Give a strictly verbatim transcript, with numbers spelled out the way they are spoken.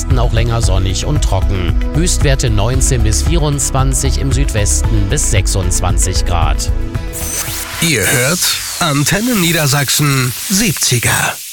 Osten auch länger sonnig und trocken. Höchstwerte neunzehn bis vierundzwanzig, im Südwesten bis sechsundzwanzig Grad. Ihr hört Antenne Niedersachsen siebziger.